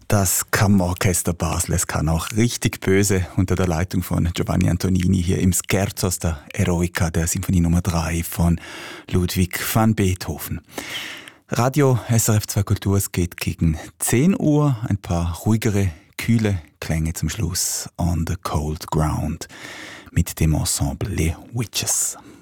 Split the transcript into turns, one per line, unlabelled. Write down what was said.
Das Kammerorchester Basel, es kann auch richtig böse, unter der Leitung von Giovanni Antonini hier im Scherzo aus der Eroica der Sinfonie Nummer 3 von Ludwig van Beethoven. Radio SRF 2 Kultur, es geht gegen 10 Uhr, ein paar ruhigere, kühle Klänge zum Schluss on the cold ground mit dem Ensemble Les Witches.